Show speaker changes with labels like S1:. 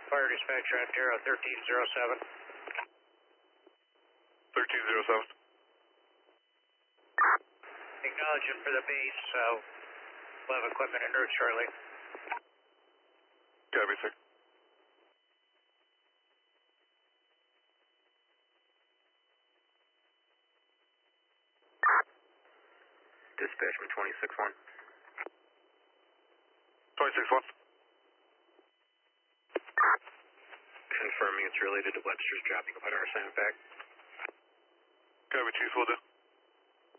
S1: Fire dispatcher on Terra 1307.
S2: 1307.
S1: Acknowledging for the base, we'll have equipment en route shortly.
S2: Copy, sir.
S3: Dispatch from 26-1.
S2: 26-1.
S3: Confirming it's related to Webster's dropping about our assignment back.
S2: Copy, Chief, will do.